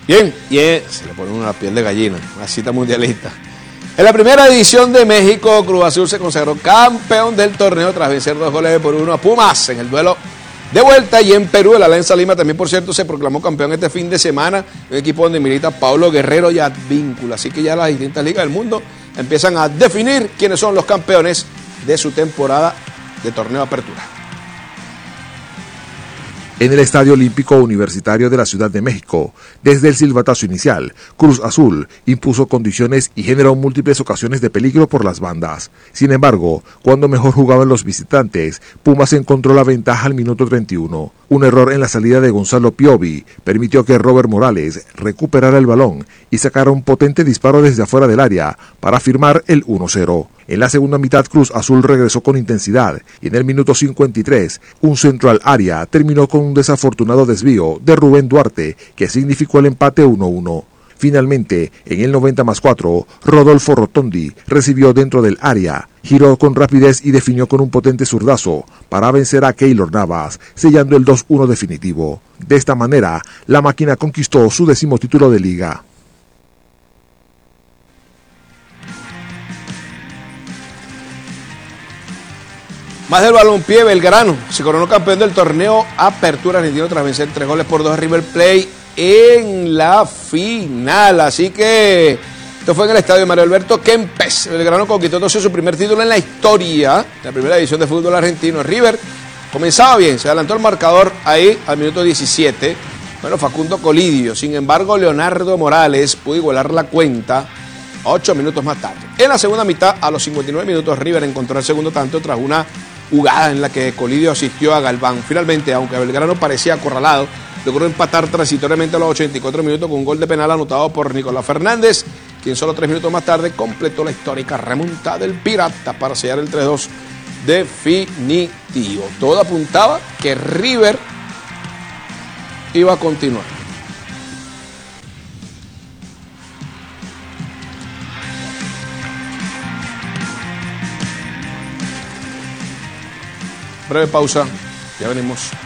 Bien, se le pone una piel de gallina, una cita mundialista. En la primera edición de México, Cruz Azul se consagró campeón del torneo tras vencer 2-1 a Pumas en el duelo de vuelta. Y en Perú, el Alianza Lima también, por cierto, se proclamó campeón este fin de semana, un equipo donde milita Paulo Guerrero y Advíncula. Así que ya las distintas ligas del mundo empiezan a definir quiénes son los campeones de su temporada de torneo de apertura. En el Estadio Olímpico Universitario de la Ciudad de México, desde el silbatazo inicial, Cruz Azul impuso condiciones y generó múltiples ocasiones de peligro por las bandas. Sin embargo, cuando mejor jugaban los visitantes, Pumas encontró la ventaja al minuto 31. Un error en la salida de Gonzalo Piovi permitió que Robert Morales recuperara el balón y sacara un potente disparo desde afuera del área para firmar el 1-0. En la segunda mitad, Cruz Azul regresó con intensidad y en el minuto 53, un centro al área terminó con un desafortunado desvío de Rubén Duarte que significó el empate 1-1. Finalmente, en el 90+4, Rodolfo Rotondi recibió dentro del área, giró con rapidez y definió con un potente zurdazo para vencer a Keylor Navas, sellando el 2-1 definitivo. De esta manera, la máquina conquistó su 10º título de liga. Más del balompié, Belgrano se coronó campeón del torneo Apertura argentino tras vencer 3-2 a River Plate en la final. Así que esto fue en el estadio Mario Alberto Kempes. Belgrano conquistó entonces su primer título en la historia, la primera división de fútbol argentino. River comenzaba bien, se adelantó el marcador ahí al minuto 17. Bueno, Facundo Colidio. Sin embargo, Leonardo Morales pudo igualar la cuenta 8 minutos más tarde. En la segunda mitad, a los 59 minutos, River encontró el segundo tanto tras una jugada en la que Colidio asistió a Galván. Finalmente, aunque Belgrano parecía acorralado, logró empatar transitoriamente a los 84 minutos con un gol de penal anotado por Nicolás Fernández, quien solo 3 minutos más tarde completó la histórica remontada del Pirata para sellar el 3-2 definitivo. Todo apuntaba que River iba a continuar. Breve pausa, ya venimos.